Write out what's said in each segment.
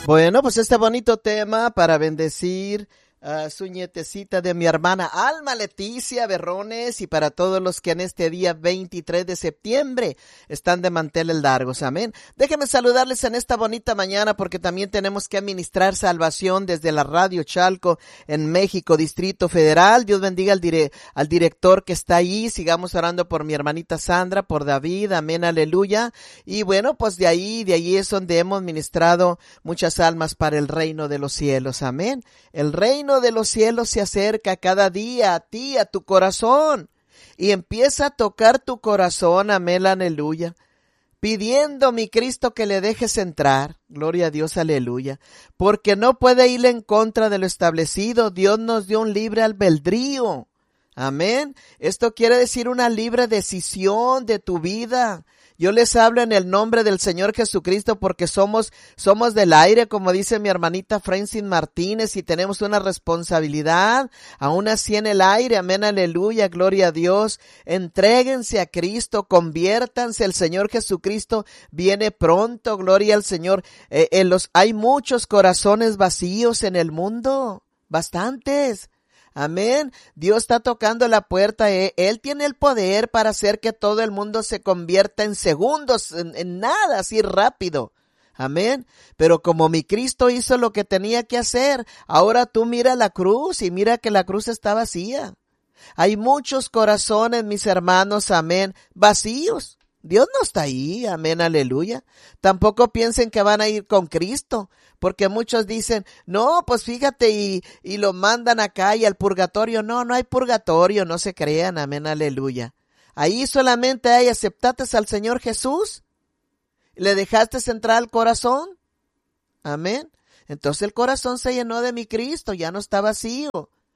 Bueno, pues este bonito tema para bendecir a su nietecita de mi hermana Alma Leticia Berrones y para todos los que en este día 23 de septiembre están de manteles largos, amén. Déjenme saludarles en esta bonita mañana porque también tenemos que administrar salvación desde la Radio Chalco en México, Distrito Federal. Dios bendiga al director que está ahí, sigamos orando por mi hermanita Sandra, por David, amén, aleluya. Y bueno, pues de ahí es donde hemos ministrado muchas almas para el reino de los cielos, amén. El reino de los cielos se acerca cada día a ti, a tu corazón, y empieza a tocar tu corazón, amén, aleluya, pidiendo, mi Cristo, que le dejes entrar, gloria a Dios, aleluya, porque no puede ir en contra de lo establecido. Dios nos dio un libre albedrío, amén. Esto quiere decir una libre decisión de tu vida. Yo les hablo en el nombre del Señor Jesucristo porque somos del aire, como dice mi hermanita Francis Martínez, y tenemos una responsabilidad, aún así en el aire, amén, aleluya, gloria a Dios. Entréguense a Cristo, conviértanse, el Señor Jesucristo viene pronto, gloria al Señor. Hay muchos corazones vacíos en el mundo, bastantes. Amén. Dios está tocando la puerta. Él tiene el poder para hacer que todo el mundo se convierta en segundos, en nada, así rápido. Amén. Pero como mi Cristo hizo lo que tenía que hacer, ahora tú mira la cruz y mira que la cruz está vacía. Hay muchos corazones, mis hermanos, amén, vacíos. Dios no está ahí, amén, aleluya. Tampoco piensen que van a ir con Cristo, porque muchos dicen, no, pues fíjate, y lo mandan acá y al purgatorio. No hay purgatorio, no se crean, amén, aleluya. Ahí solamente hay, aceptaste al Señor Jesús, le dejaste entrar al corazón, amén. Entonces el corazón se llenó de mi Cristo, ya no está vacío.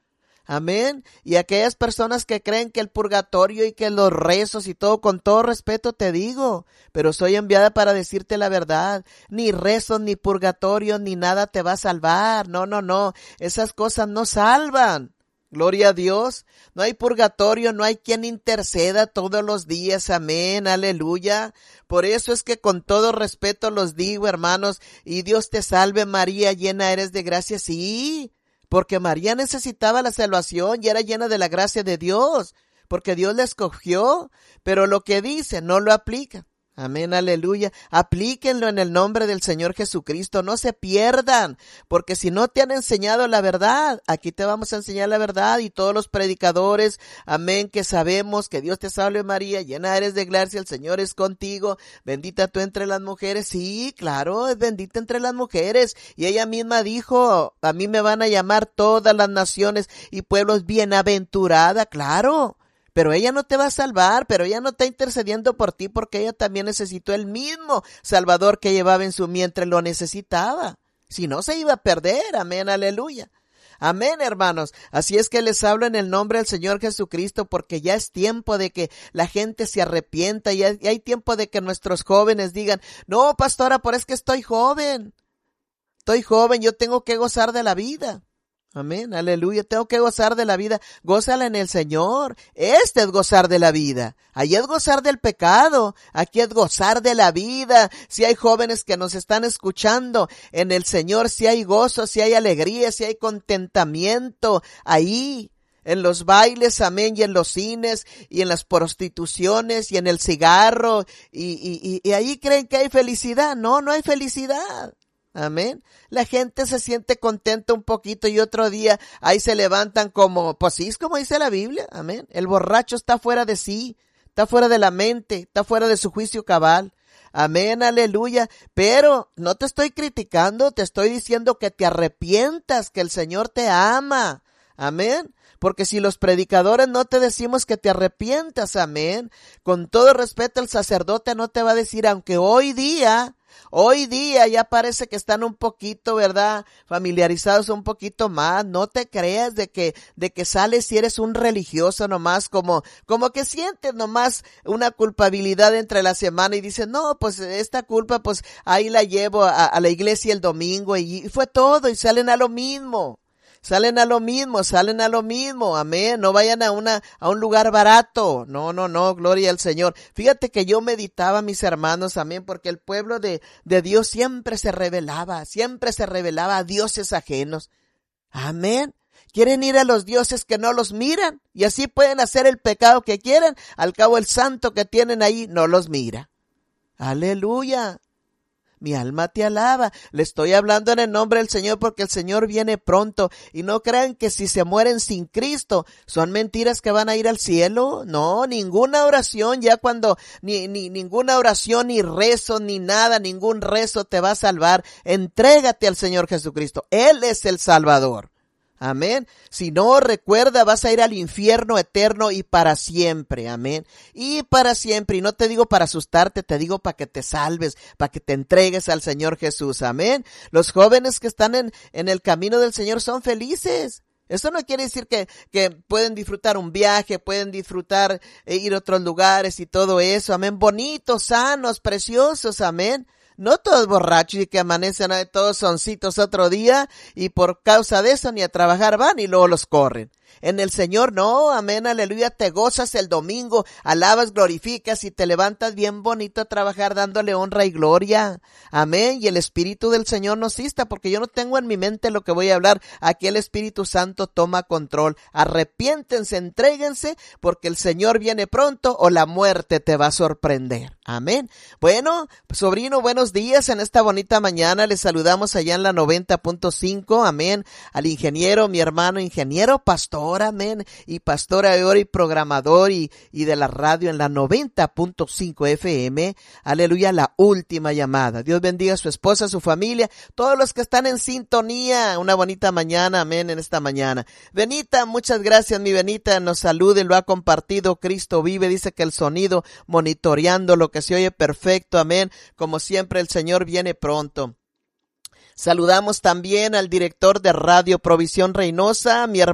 Amén. Y aquellas personas que creen que el purgatorio y que los rezos y todo, con todo respeto te digo, pero soy enviada para decirte la verdad. Ni rezos, ni purgatorio, ni nada te va a salvar. No. Esas cosas no salvan. Gloria a Dios. No hay purgatorio, no hay quien interceda todos los días. Amén, aleluya. Por eso es que con todo respeto los digo, hermanos, y Dios te salve María, llena eres de gracia. Sí, porque María necesitaba la salvación y era llena de la gracia de Dios, porque Dios la escogió, pero lo que dice no lo aplica. Amén, aleluya. Aplíquenlo en el nombre del Señor Jesucristo. No se pierdan, porque si no te han enseñado la verdad, aquí te vamos a enseñar la verdad y todos los predicadores, amén, que sabemos que Dios te salve María, llena eres de gracia, el Señor es contigo, bendita tú entre las mujeres. Sí, claro, es bendita entre las mujeres. Y ella misma dijo, a mí me van a llamar todas las naciones y pueblos bienaventurada, claro. Pero ella no te va a salvar, pero ella no está intercediendo por ti porque ella también necesitó el mismo Salvador que llevaba en su vientre, lo necesitaba. Si no, se iba a perder, amén, aleluya. Amén, hermanos. Así es que les hablo en el nombre del Señor Jesucristo porque ya es tiempo de que la gente se arrepienta y hay tiempo de que nuestros jóvenes digan, no, pastora, pero es que estoy joven, yo tengo que gozar de la vida. Amén, aleluya, tengo que gozar de la vida, gózala en el Señor, es gozar de la vida, ahí es gozar del pecado, aquí es gozar de la vida. Si hay jóvenes que nos están escuchando, en el Señor si hay gozo, si hay alegría, si hay contentamiento, ahí, en los bailes, amén, y en los cines, y en las prostituciones, y en el cigarro, y ahí creen que hay felicidad. No hay felicidad. Amén. La gente se siente contenta un poquito y otro día ahí se levantan como, pues sí, es como dice la Biblia. Amén. El borracho está fuera de sí, está fuera de la mente, está fuera de su juicio cabal. Amén, aleluya. Pero no te estoy criticando, te estoy diciendo que te arrepientas, que el Señor te ama. Amén. Porque si los predicadores no te decimos que te arrepientas, amén, con todo respeto el sacerdote no te va a decir, aunque hoy día ya parece que están un poquito, ¿verdad?, familiarizados un poquito más. No te creas de que sales si eres un religioso nomás, como que sientes nomás una culpabilidad entre la semana y dices, no, pues esta culpa, pues ahí la llevo a la iglesia el domingo y fue todo y salen a lo mismo. salen a lo mismo, amén. No vayan a un lugar barato, no, gloria al Señor. Fíjate que yo meditaba, mis hermanos, amén, porque el pueblo de Dios siempre se rebelaba a dioses ajenos, amén. Quieren ir a los dioses que no los miran y así pueden hacer el pecado que quieren. Al cabo el santo que tienen ahí no los mira. Aleluya. Mi alma te alaba. Le estoy hablando en el nombre del Señor porque el Señor viene pronto. Y no crean que si se mueren sin Cristo son mentiras que van a ir al cielo. No, ninguna oración, ya cuando ninguna oración, ni rezo, ni nada, ningún rezo te va a salvar. Entrégate al Señor Jesucristo. Él es el Salvador. Amén. Si no, recuerda, vas a ir al infierno eterno y para siempre. Amén. Y para siempre. Y no te digo para asustarte, te digo para que te salves, para que te entregues al Señor Jesús. Amén. Los jóvenes que están en el camino del Señor son felices. Eso no quiere decir que pueden disfrutar un viaje, pueden disfrutar ir a otros lugares y todo eso. Amén. Bonitos, sanos, preciosos. Amén. No todos borrachos y que amanecen todos soncitos otro día y por causa de eso ni a trabajar van y luego los corren. En el Señor no, amén, aleluya, te gozas el domingo, alabas, glorificas y te levantas bien bonito a trabajar dándole honra y gloria. Amén, y el Espíritu del Señor nos insta porque yo no tengo en mi mente lo que voy a hablar. Aquí el Espíritu Santo toma control. Arrepiéntense, entréguense porque el Señor viene pronto o la muerte te va a sorprender. Amén. Bueno, sobrino, buenos días en esta bonita mañana. Les saludamos allá en la 90.5. Amén. Al ingeniero, mi hermano ingeniero, pastor, amén. Y pastora de hora y programador y de la radio en la 90.5 FM. Aleluya, la última llamada. Dios bendiga a su esposa, a su familia, todos los que están en sintonía. Una bonita mañana, amén, en esta mañana. Benita, muchas gracias, mi Benita. Nos salude, lo ha compartido. Cristo vive, dice que el sonido monitoreando lo que se oye perfecto, amén. Como siempre, el Señor viene pronto. Saludamos también al director de Radio Provisión Reynosa, mi hermano